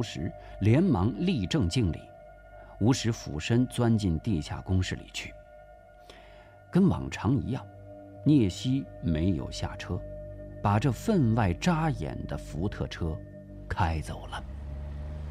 吴石，连忙立正敬礼。吴石俯身钻进地下工室里去。跟往常一样，聂西没有下车，把这分外扎眼的福特车开走了。